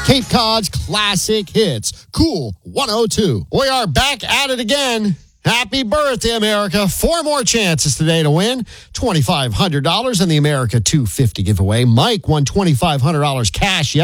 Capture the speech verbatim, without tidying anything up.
Cape Cod's classic hits. Cool one oh two. We are back at it again. Happy birthday, America. Four more chances today to win twenty-five hundred dollars in the America two fifty giveaway. Mike won twenty-five hundred dollars cash yesterday.